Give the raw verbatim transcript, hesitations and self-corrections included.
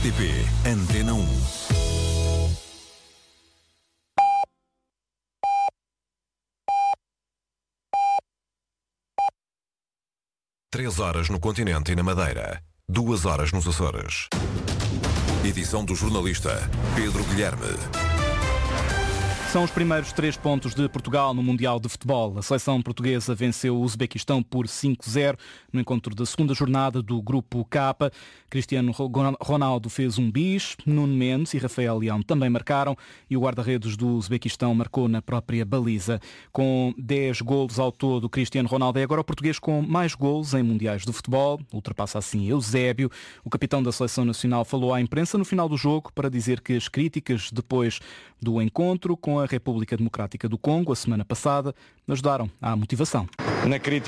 T P Antena um. Três horas no continente e na Madeira. Duas horas nos Açores. Edição do jornalista Pedro Guilherme. São os primeiros três pontos de Portugal no Mundial de Futebol. A seleção portuguesa venceu o Uzbequistão por cinco a zero no encontro da segunda jornada do Grupo K. Cristiano Ronaldo fez um bis, Nuno Mendes e Rafael Leão também marcaram e o guarda-redes do Uzbequistão marcou na própria baliza. Com dez golos ao todo, Cristiano Ronaldo é agora o português com mais golos em Mundiais de Futebol. Ultrapassa assim Eusébio. O capitão da seleção nacional falou à imprensa no final do jogo para dizer que as críticas depois do encontro com a República Democrática do Congo, a semana passada, ajudaram à motivação. Na crítica